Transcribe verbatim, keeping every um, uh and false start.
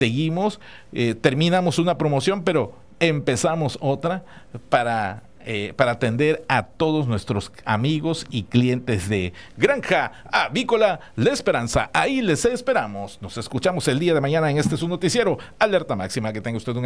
seguimos, eh, terminamos una promoción, pero empezamos otra para, eh, para atender a todos nuestros amigos y clientes de Granja Avícola La Esperanza. Ahí les esperamos. Nos escuchamos el día de mañana en este su noticiero Alerta Máxima. Que tenga usted un